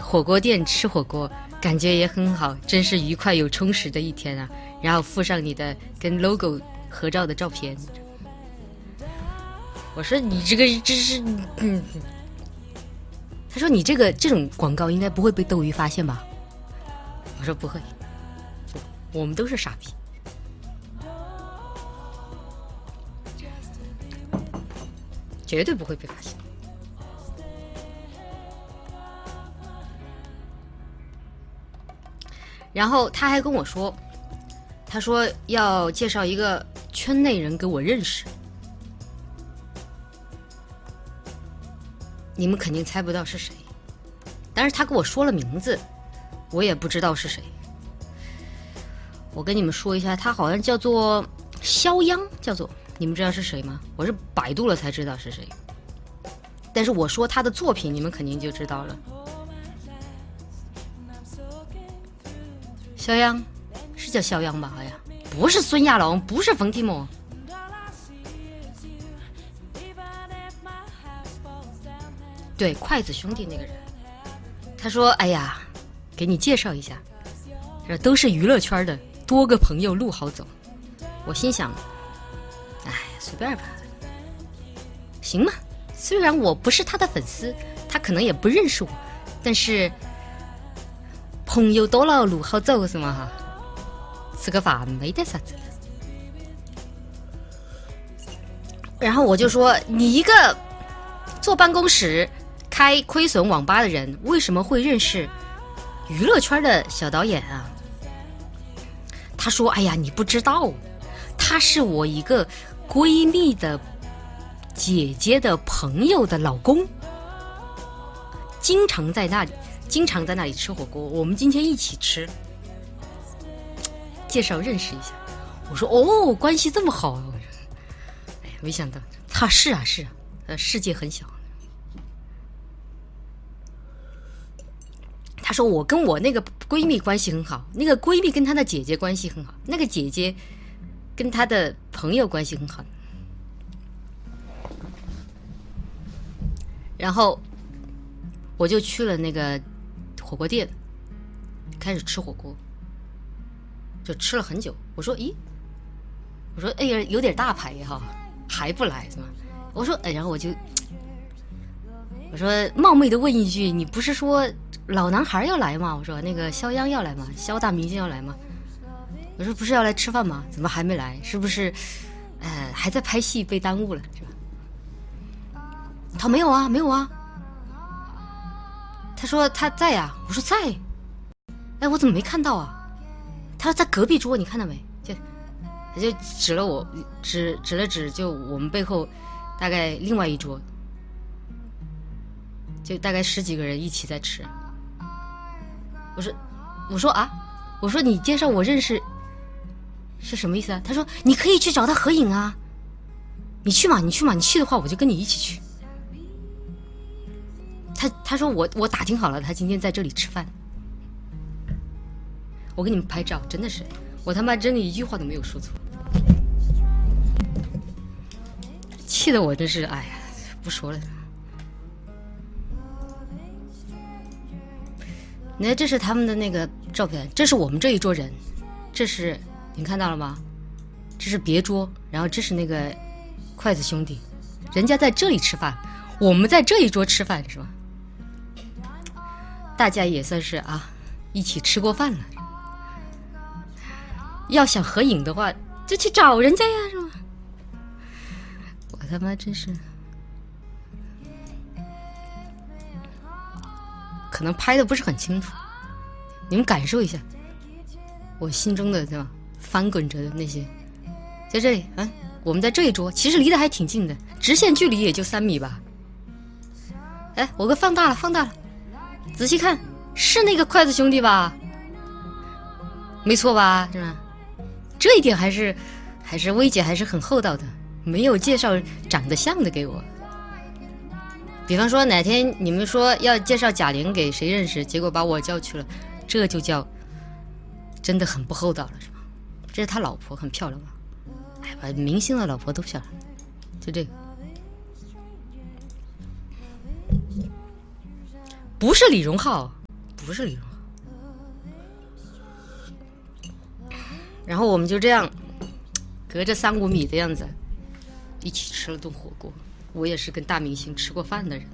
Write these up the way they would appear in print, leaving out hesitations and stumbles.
火锅店吃火锅，感觉也很好，真是愉快又充实的一天啊。然后附上你的跟 logo 合照的照片。我说你这是他说你这种广告应该不会被斗鱼发现吧？我说不会，我们都是傻逼。绝对不会被发现。然后他还跟我说，他说要介绍一个圈内人给我认识，你们肯定猜不到是谁，但是他跟我说了名字，我也不知道是谁。我跟你们说一下，他好像叫做肖央，叫做，你们知道是谁吗？我是百度了才知道是谁，但是我说他的作品，你们肯定就知道了。肖央是叫肖央吧？好像不是孙亚龙，不是冯提莫。对，筷子兄弟那个人，他说：“哎呀，给你介绍一下，这都是娱乐圈的，多个朋友路好走。”我心想，哎，随便吧，行嘛。虽然我不是他的粉丝，他可能也不认识我，但是朋友多了路好走是吗？哈，吃个饭没得啥子。然后我就说，你一个坐办公室开亏损网吧的人，为什么会认识娱乐圈的小导演啊？他说：“哎呀，你不知道，他是我一个闺蜜的姐姐的朋友的老公，经常在那里吃火锅。我们今天一起吃，介绍认识一下。”我说：“哦，关系这么好啊！”哎，没想到他是啊，世界很小。他说我跟我那个闺蜜关系很好，那个闺蜜跟她的姐姐关系很好，那个姐姐跟她的朋友关系很好。然后我就去了那个火锅店，开始吃火锅，就吃了很久。我说哎呀，有点大牌哈，还不来是吗？我说哎，然后我说冒昧的问一句，你不是说老男孩要来吗？我说那个肖央要来吗？肖大明星要来吗？我说不是要来吃饭吗？怎么还没来？是不是还在拍戏被耽误了是吧？他说没有啊。他说他在呀。我说在。哎，我怎么没看到啊？他说在隔壁桌，你看到没？就指了我，指就我们背后大概另外一桌，就大概10几个人一起在吃。我说啊，我说你介绍我认识是什么意思啊？他说你可以去找他合影啊，你去嘛，你去的话我就跟你一起去。他说我打听好了，他今天在这里吃饭，我给你们拍照，真的是我他妈真的一句话都没有说错，气得我真是哎呀不说了。你看，这是他们的那个照片，这是我们这一桌人，这是你看到了吗？这是别桌，然后这是那个筷子兄弟，人家在这里吃饭，我们在这一桌吃饭是吧？大家也算是啊，一起吃过饭了。要想合影的话，就去找人家呀，是吗？我他妈真是。可能拍的不是很清楚，你们感受一下我心中的对吧？翻滚着的那些，在这里啊，我们在这一桌，其实离得还挺近的，直线距离也就3米吧。哎，我给放大了，仔细看，是那个筷子兄弟吧？没错吧？是吧？这一点还是薇姐还是很厚道的，没有介绍长得像的给我。比方说哪天你们说要介绍贾玲给谁认识，结果把我叫去了，这就叫真的很不厚道了，是吧？这是他老婆，很漂亮吧？哎，把明星的老婆都漂亮，就这个，不是李荣浩， 不是李荣浩。然后我们就这样隔着3-5米的样子一起吃了顿火锅。我也是跟大明星吃过饭的人，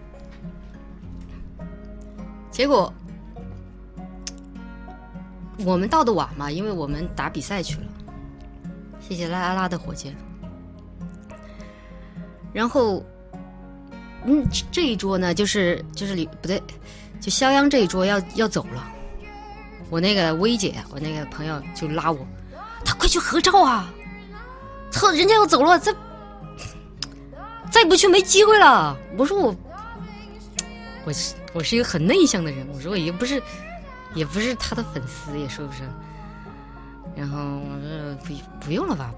结果我们到的晚嘛，因为我们打比赛去了，谢谢拉拉拉的火箭。然后这一桌呢就是不对，就肖央这一桌要走了，我那个薇姐，我那个朋友就拉我，他快去合照啊，人家要走了，再不去没机会了。我说我是一个很内向的人，我说我也不是他的粉丝，也说不上。然后我说不用了吧。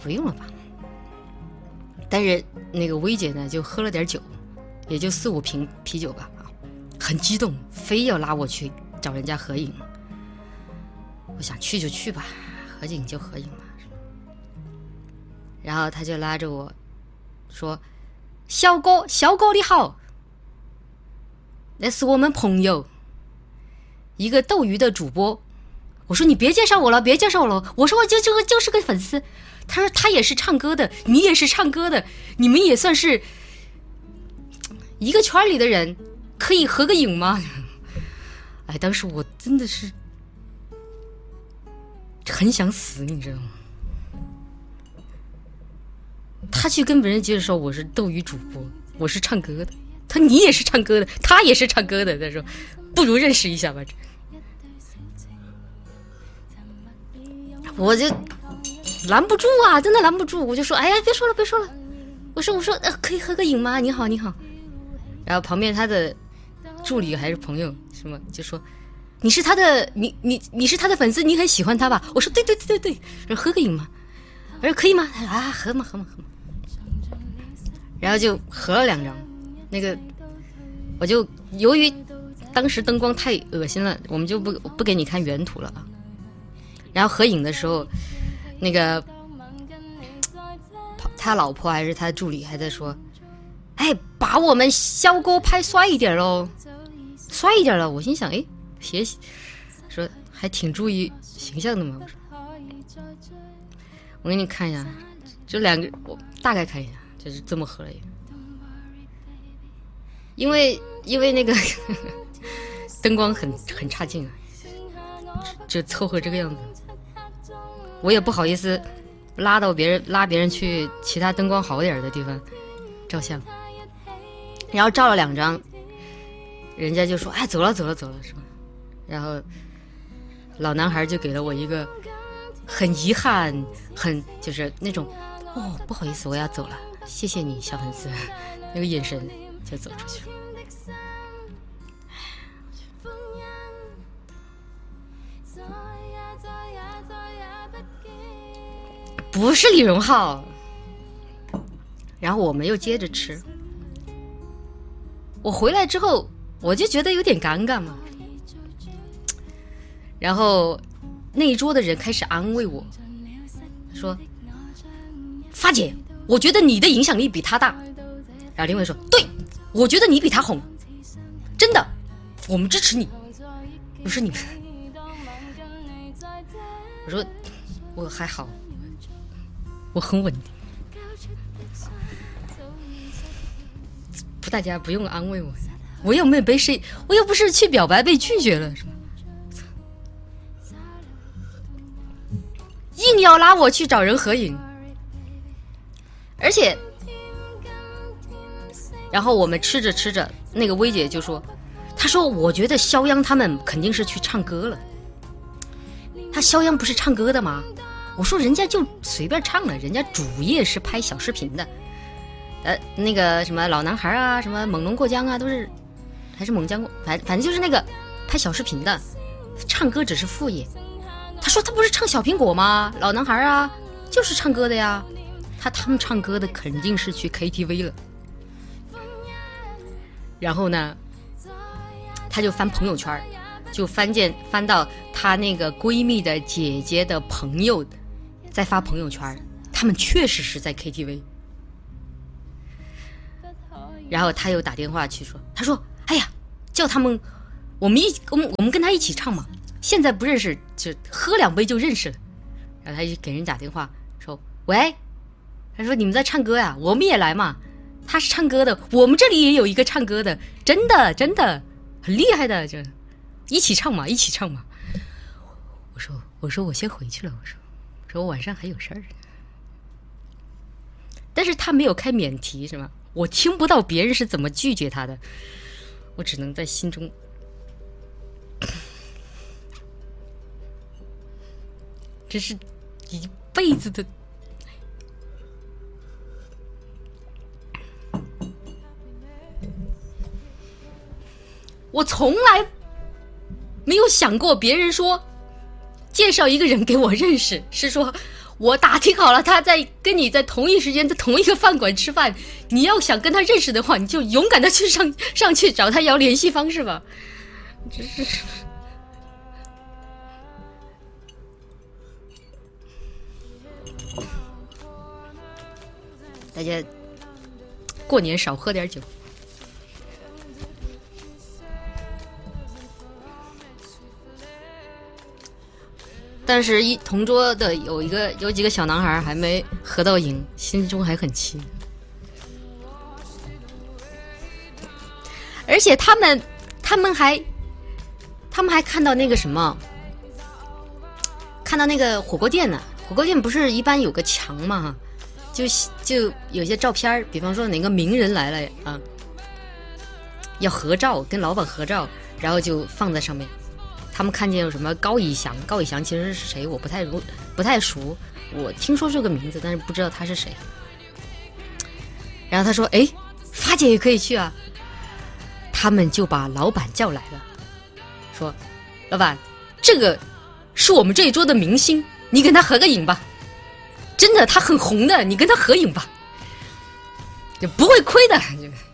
但是那个薇姐呢就喝了点酒，也就4-5瓶啤酒吧，很激动，非要拉我去找人家合影。我想去就去吧，合影就合影嘛。然后他就拉着我说：“小哥你好，那是我们朋友，一个斗鱼的主播。”我说：“你别介绍我了。”我说：“我就是个粉丝。”他说：“他也是唱歌的，你也是唱歌的，你们也算是一个圈里的人，可以合个影吗？”哎，当时我真的是很想死，你知道吗？他去跟别人介绍我是斗鱼主播，我是唱歌的，你也是唱歌的，他也是唱歌的。他说：“不如认识一下吧。”我就拦不住啊，真的拦不住。我就说：“哎呀，别说了。”我说可以合个影吗？你好。然后旁边他的助理还是朋友什么就说：“你是他的你是他的粉丝，你很喜欢他吧？”我说：“对。”说合个影吗？我说：“可以吗？”他说：“啊，合嘛。”然后就合了2张。那个我就由于当时灯光太恶心了，我们就不给你看原图了啊。然后合影的时候，那个他老婆还是他助理还在说：“哎，把我们肖哥拍帅一点喽，帅一点了。”我心想：“哎，学习说还挺注意形象的嘛。”我给你看一下，这2个我大概看一下，就是这么合了一个。因为那个灯光很差劲啊，就凑合这个样子。我也不好意思拉别人去其他灯光好点的地方照相。然后照了2张，人家就说：“哎，走了是吧？”然后老男孩就给了我一个很遗憾，就是那种不好意思，我要走了，谢谢你小粉丝，那个眼神就走出去了。不是李荣浩。然后我们又接着吃。我回来之后我就觉得有点尴尬嘛，然后那一桌的人开始安慰我说：“发姐，我觉得你的影响力比他大。”然后另外说：“对，我觉得你比他红，真的，我们支持你。”我说：“你们？”我说：“我还好，我很稳定。”大家不用安慰我，我又没有被谁，我又不是去表白被拒绝了，是吗？硬要拉我去找人合影，而且，然后我们吃着，那个薇姐就说：“她说我觉得肖央他们肯定是去唱歌了。他肖央不是唱歌的吗？”我说：“人家就随便唱了，人家主业是拍小视频的。”那个什么老男孩啊，什么猛龙过江啊，都是还是猛将过，反正就是那个拍小视频的，唱歌只是副业。他说他不是唱小苹果吗？老男孩啊，就是唱歌的呀。他们唱歌的肯定是去 KTV 了。然后呢，他就翻朋友圈，就翻到他那个闺蜜的姐姐的朋友在发朋友圈，他们确实是在 KTV。然后他又打电话去说，他说：“哎呀，叫他们我们跟他一起唱嘛。现在不认识，就喝2杯就认识了。然后他就给人打电话说：“喂。”他说：“你们在唱歌呀？我们也来嘛。他是唱歌的，我们这里也有一个唱歌的，真的很厉害的，就一起唱嘛。”我说我先回去了。我说我晚上还有事儿。但是他没有开免提是吗？我听不到别人是怎么拒绝他的，我只能在心中。这是一辈子的。我从来没有想过别人说介绍一个人给我认识，是说我打听好了他跟你在同一时间在同一个饭馆吃饭，你要想跟他认识的话，你就勇敢的去上去找他要联系方式吧。这是大家过年少喝点酒。但是同桌的有几个小男孩还没喝到瘾，心中还很气。而且他们还看到那个什么，看到那个火锅店呢。火锅店不是一般有个墙嘛，就有些照片，比方说哪个名人来了啊，要合照，跟老板合照，然后就放在上面。他们看见有什么高以翔其实是谁我不太熟，我听说这个名字，但是不知道他是谁。然后他说：“哎，发姐也可以去啊。”他们就把老板叫来了，说：“老板，这个是我们这一桌的明星，你跟他合个影吧。真的，他很红的，你跟他合影吧，就不会亏的。”